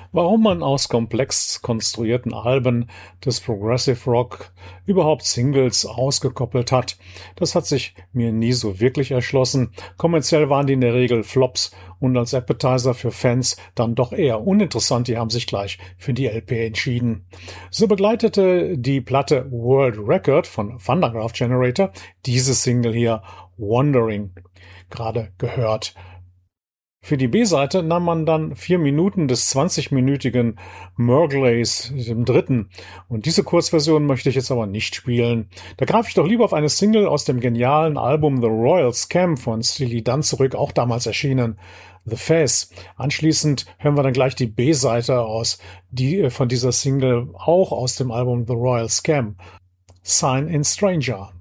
Warum man aus komplex konstruierten Alben des Progressive Rock überhaupt Singles ausgekoppelt hat, das hat sich mir nie so wirklich erschlossen. Kommerziell waren die in der Regel Flops und als Appetizer für Fans dann doch eher uninteressant. Die haben sich gleich für die LP entschieden. So begleitete die Platte World Record von Thundergraph Generator diese Single hier Wandering, gerade gehört. Für die B-Seite nahm man dann 4 Minuten des 20-minütigen Murglays, dem dritten. Und diese Kurzversion möchte ich jetzt aber nicht spielen. Da greife ich doch lieber auf eine Single aus dem genialen Album The Royal Scam von Steely Dan zurück, auch damals erschienen. The Face. Anschließend hören wir dann gleich die B-Seite aus, die von dieser Single auch aus dem Album The Royal Scam. Sign in Stranger.